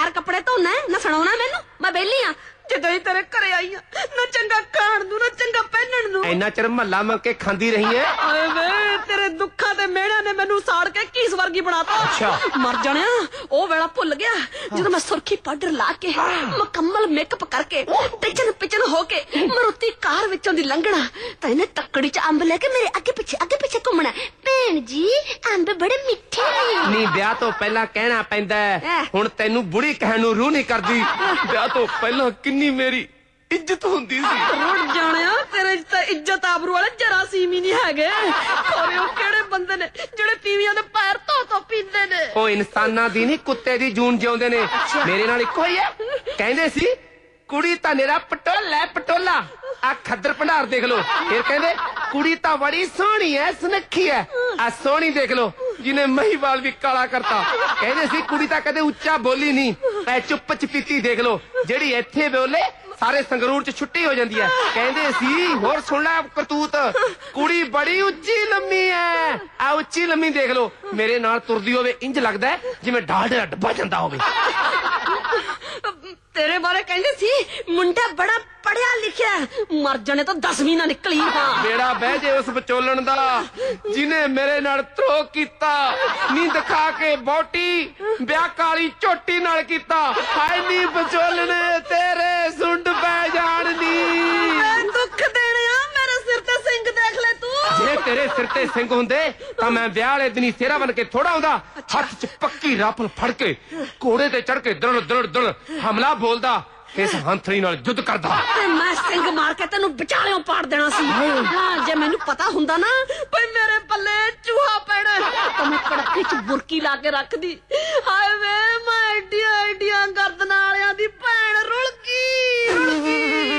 पैर कपड़े धोना ना सुनाना मैनू मैं बेली हाँ ਜਦੋਂ ਹੀ ਤੇਰੇ ਘਰੇ ਆਈ ਆ ਨਾ ਚੰਗਾ ਖਾਣ ਨੂੰ ਨਾ ਚੰਗਾ ਪਹਿਨਣ ਨੂੰ ਇੰਨਾ ਚਿਰ ਮਹੱਲਾ ਮੰਗ ਕੇ ਖਾਂਦੀ ਰਹੀ ਐ ਆਏ ਵੇ ਤੇਰੇ ਦੁੱਖਾਂ ਤੇ ਮਿਹਣਿਆਂ ਨੇ ਮੈਨੂੰ ਸਾੜ ਕੇ ਕੀਸ ਵਰਗੀ ਬਣਾਤਾ ਅੱਛਾ ਮਰ ਜਾਣਿਆ ਉਹ ਵੇਲਾ ਭੁੱਲ ਗਿਆ ਜਦੋਂ ਮੈਂ ਸੁਰਖੀ ਪਾਊਡਰ ਲਾ ਕੇ ਮੁਕੰਮਲ ਮੇਕਅਪ ਕਰਕੇ ਪਿਚਨ ਹੋ ਕੇ ਮਰੂਤੀ ਕਾਰ ਵਿੱਚੋਂ ਦੀ ਲੰਘਣਾ ਤਾਂ ਇਹਨੇ ਤੱਕੜੀ ਚ ਅੰਬ ਲੈ ਕੇ ਮੇਰੇ ਅੱਗੇ ਪਿੱਛੇ ਘੁੰਮਣਾ ਭੈਣ ਜੀ ਅੰਬ ਬੜੇ ਮਿੱਠੇ ਨੇ ਨਹੀਂ ਵਿਆਹ ਤੋਂ ਪਹਿਲਾਂ ਕਹਿਣਾ ਪੈਂਦਾ ਹੁਣ ਤੈਨੂੰ ਬੁੜੀ ਕਹਿਣ ਨੂੰ ਰੂਹ ਨਹੀਂ ਕਰਦੀ ਵਿਆਹ ਤੋਂ ਪਹਿਲਾਂ ਕਿੰਨੀ ਮੇਰੀ ਇੱਜ਼ਤ ਹੁੰਦੀ ਸੀ ਰੁੱਟ ਜਾਣਿਆ ਤੇਰੇ ਤਾਂ ਇੱਜ਼ਤ ਆਬਰੂ ਵਾਲੇ ਜਰਾਸੀਮ ਹੀ ਨਹੀਂ ਹੈਗੇ ਔਰ ਉਹ ਕਿਹੜੇ ਬੰਦੇ ਨੇ ਜਿਹੜੇ ਤੀਵੀਆਂ ਦੇ ਪੈਰ ਧੋ ਪੀਂਦੇ ਨੇ ਉਹ ਇਨਸਾਨਾਂ ਦੀ ਨਹੀਂ ਕੁੱਤੇ ਦੀ ਜੂਨ ਜਿਉਂਦੇ ਨੇ ਮੇਰੇ ਨਾਲ ਇੱਕੋ ਹੀ ਹੈ ਕਹਿੰਦੇ ਸੀ ਕੁੜੀ ਤਾਂ ਮੇਰਾ ਪਟੋਲਾ ਆ ਖੱਦਰ ਭੰਡਾਰ ਦੇਖ ਲੋ ਫਿਰ ਕਹਿੰਦੇ ਕੁੜੀ ਤਾਂ ਬੜੀ ਸੋਹਣੀ ਐ ਸੁਨੱਖੀ ਐ ਆ ਸੋਹਣੀ ਦੇਖ ਲੋ ਜਿਹਨੇ ਮਹੀਵਾਲ ਵੀ ਕਾਲਾ ਕਰਤਾ ਕਹਿੰਦੇ ਸੀ ਕੁੜੀ ਤਾਂ ਕਦੇ ਉੱਚਾ ਬੋਲੀ ਨਹੀਂ ਐ ਚੁੱਪ ਚਪੀਤੀ ਦੇਖ ਲੋ ਜਿਹੜੀ ਇੱਥੇ ਬੋਲੇ ਸਾਰੇ ਸੰਗਰੂਰ ਚ ਛੁੱਟੀ ਹੋ ਜਾਂਦੀ ਐ ਕਹਿੰਦੇ ਸੀ ਹੋਰ ਸੁਣ ਲੈ ਕਰਤੂਤ ਕੁੜੀ ਬੜੀ ਉੱਚੀ ਲੰਮੀ ਐ ਆ ਉੱਚੀ ਲੰਮੀ ਦੇਖ ਲੋ ਮੇਰੇ ਨਾਲ ਤੁਰਦੀ ਹੋਵੇ ਇੰਜ ਲੱਗਦਾ ਜਿਵੇਂ ਡਾਲਡੇ ਦਾ ਡੱਬਾ ਜਾਂਦਾ ਹੋਵੇ ਤੇਰੇ ਬਾਰੇ ਕਹਿੰਦੇ ਸੀ ਮੁੰਡਾ ਬੜਾ ਪੜਿਆ ਲਿਖਿਆ ਮਰ ਜਾਣੇ ਤਾਂ 10ਵੀਂ ਨਾ ਨਿਕਲੀ ਹਾਂ ਬੇੜਾ ਬਹਿ ਜੇ ਉਸ ਵਿਚੋਲਣ ਦਾ ਜਿਹਨੇ ਮੇਰੇ ਨਾਲ ਧਰੋ ਕੀਤਾ ਨੀ ਦਿਖਾ ਕੇ ਬੋਟੀ ਵਿਆਹ ਕਾਲੀ ਝੋਟੀ ਨਾਲ ਕੀਤਾ ਹਾਏ ਨੀ ਵਿਚੋਲਣੇ ਤੇਰੇ ਸੁੰਡ ਪੈ ਜਾਣ ਨੀ ਦੁੱਖ ਦੇਣਿਆ ਮੇਰੇ ਸਿਰ ਤੇ ਸਿੰਘ ਦੇਖ ਲੈ ਤੂੰ ਜੇ ਤੇਰੇ ਸਿਰ ਤੇ ਸਿੰਘ ਹੁੰਦੇ ਤਾਂ ਮੈਂ ਵਿਆਹ ਵਾਲੇ ਦਿਨੀ ਸਿਹਰਾ ਬਣ ਕੇ ਥੋੜਾ ਆਉਂਦਾ ਹੱਥ 'ਚ ਪੱਕੀ ਰਾਫਲ ਫੜ ਕੇ ਘੋੜੇ ਤੇ ਚੜ ਕੇ ਦੜ ਹਮਲਾ ਬੋਲਦਾ ਇਸ ਹੰਥਣੀ ਨਾਲ ਯੁੱਧ ਕਰਦਾ ਤੇ ਮੈਂ ਸਿੰਘ ਮਾਰ ਕੇ ਤੈਨੂੰ ਵਿਚਾਲਿਓਂ ਪਾੜ ਦੇਣਾ ਸੀ ਹਾਂ ਜੇ ਮੈਨੂੰ ਪਤਾ ਹੁੰਦਾ ਨਾ ਭਈ ਮੇਰੇ ਪੱਲੇ ਚੂਹਾ ਪੈਣਾ ਤਾਂ ਮੈਂ ਕੜਕੀ 'ਚ ਬੁਰਕੀ ਲਾ ਕੇ ਰੱਖਦੀ ਹਾਏ ਵੇ ਮੈਂ ਐਡੀਆਂ ਗਰਦਨਾਂ ਵਾਲਿਆਂ ਦੀ ਭੈਣ ਰੁਲ ਗਈ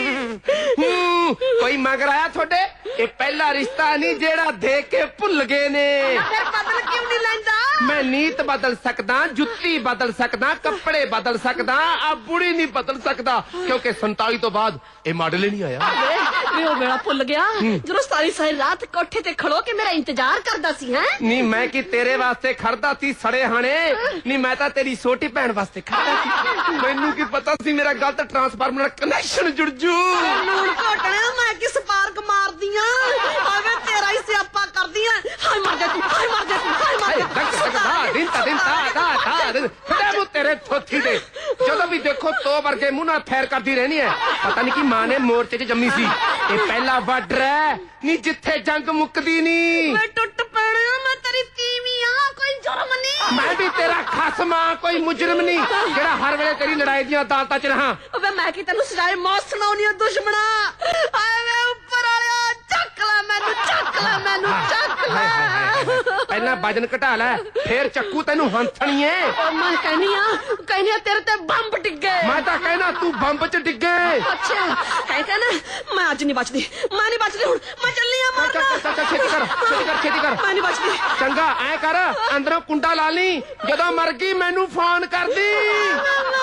ਕੋਈ ਮਗਰ ਆਇਆ ਤੁਹਾਡੇ ਇਹ ਪਹਿਲਾ ਰਿਸ਼ਤਾ ਨਹੀਂ ਜਿਹੜਾ ਦੇਖ ਕੇ ਭੁੱਲ ਗਏ ਨੇ ਫਿਰ ਬਦਲ ਕਿਉਂ ਨਹੀਂ ਲੈਂਦਾ ਮੈਂ ਨੀਤ ਬਦਲ ਸਕਦਾ ਜੁੱਤੀ ਬਦਲ ਸਕਦਾ ਕੱਪੜੇ ਬਦਲ ਸਕਦਾ ਆ ਬੁੜੀ ਨਹੀਂ ਬਦਲ ਸਕਦਾ ਕਿਉਂਕਿ 47 ਤੋਂ ਬਾਅਦ ਇਹ ਮਾਡਲ ਹੀ ਨਹੀਂ ਆਇਆ ਵੇ ਉਹ ਵੇਲਾ ਭੁੱਲ ਗਿਆ ਜਦੋਂ ਸਾਰੀ ਰਾਤ ਕੋਠੇ ਤੇ ਖੜੋ ਕੇ ਮੇਰਾ ਇੰਤਜ਼ਾਰ ਕਰਦਾ ਸੀ ਹੈ ਨਹੀਂ ਮੈਂ ਕੀ ਤੇਰੇ ਵਾਸਤੇ ਖੜਦਾ ਸੀ ਸੜੇ ਹਾਣੇ ਨਹੀਂ ਮੈਂ ਤਾਂ ਤੇਰੀ ਛੋਟੀ ਭੈਣ ਵਾਸਤੇ ਖੜਦਾ ਸੀ ਮੈਨੂੰ ਕੀ ਪਤਾ ਸੀ ਮੇਰਾ ਗਲਤ ਟਰਾਂਸਫਾਰਮਰ ਨਾਲ ਕਨੈਕਸ਼ਨ ਜੁੜ ਜੂ ਨੂਣ ਘੋਟਣਿਆ ਮੈਂ ਕਿ ਸਪਾਰਕ ਮਾਰਦੀ ਆਂ ਆਵੇ ਤੇਰਾ ਹੀ ਸਿਆਪਾ ਕਰਦੀ ਆਂ ਹਾਏ ਮਰ ਜਾ ਤੂੰ ਹਾਏ ਮਰ ਜਾ ਤੂੰ ਹਾਏ ਮਰ ਜਾ ਦਿਨ ਤਾਂ ਤੇਰੇ ਥੋਥੀ ਦੇ ਜਦੋਂ ਵੀ ਦੇਖੋ ਤੋ ਵਰਗੇ ਮੂੰਹ ਨਾਲ ਫੈਰ ਕਰਦੀ ਰਹਿਣੀ ਹੈ ਪਤਾ ਨਹੀਂ ਕਿ ਮਾਂ ਨੇ ਮੋਰਚੇ 'ਚ ਜੰਮੀ ਸੀ ਇਹ ਪਹਿਲਾ ਬਾਰਡਰ ਹੈ ਨੀ ਜਿੱਥੇ ਜੰਗ ਮੁੱਕਦੀ ਨਹੀਂ ਮੈਂ ਟੁੱਟ ਪੈਣਾ ਮੈਂ ਤੇਰੀ ਤੀਵੀਂ ਆ ਕੋਈ ਜੁਰਮ ਨਹੀਂ ਮੈਂ ਵੀ ਤੇਰਾ ਖਸਮਾ ਕੋਈ ਮੁਜਰਮ ਨਹੀਂ ਜਿਹੜਾ ਹਰ ਵੇਲੇ ਤੇਰੀ ਲੜਾਈ ਦੀਆਂ ਅਦਾਲਤਾਂ 'ਚ ਰਹਾ ਵੇ ਮੈਂ ਕੀ ਤੈਨੂੰ ਸਜ਼ਾਏ ਮੌਤ ਸੁਣਾਉਣੀ ਆ ਦੁਸ਼ਮਣਾ ਆਏ ਵੇ ਉੱਪਰ ਵਾਲਿਆ ਚੱਕ ਲੈ ਮੈਨੂੰ ਚੱਕ ਲੈ ਪਹਿਲਾਂ ਵਜਨ ਘਟਾ ਲੈ ਫੇਰ ਚੱਕੂ ਤੈਨੂੰ ਹੰਥਣੀਏ ਮੈਂ ਕਹਿੰਦੀ ਆ ਤੇਰੇ ਤੇ ਬੰਬ ਡਿੱਗੇ ਮੈਂ ਤਾਂ ਕਹਿਣਾ ਤੂੰ ਬੰਬ 'ਚ ਡਿੱਗੇ ਅੱਛਾ ਕਹਿੰਦਾ ਮੈਂ ਅੱਜ ਨਹੀਂ ਬਚਦੀ ਮੈਂ ਨਹੀਂ ਬਚਦੀ ਹੁਣ ਮੈਂ ਚੱਲੀ ਆ ਮਾਰਨਾ ਛੇਤੀ ਕਰ ਮੈਂ ਨਹੀਂ ਬਚਦੀ ਚੰਗਾ ਐ ਕਰ ਅੰਦਰੋਂ ਕੁੰਡਾ ਲਾ ਲਈ ਜਦੋਂ ਮਰ ਗਈ ਮੈਨੂੰ ਫੋਨ ਕਰਦੀ